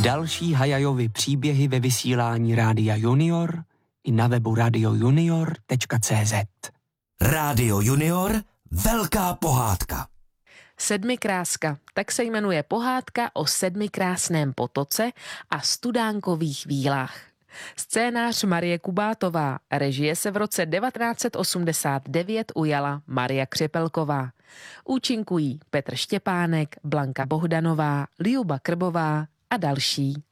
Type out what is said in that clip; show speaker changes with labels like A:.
A: Další Hayajovy příběhy ve vysílání Rádia Junior i na webu radiojunior.cz.
B: Rádio Junior, velká pohádka.
C: Sedmikráska, tak se jmenuje pohádka o sedmikrásném potoce a studánkových vílách. Scénář Marie Kubátová, režie se v roce 1989 ujala Maria Křepelková. Účinkují Petr Štěpánek, Blanka Bohdanová, Ljuba Krbová a další.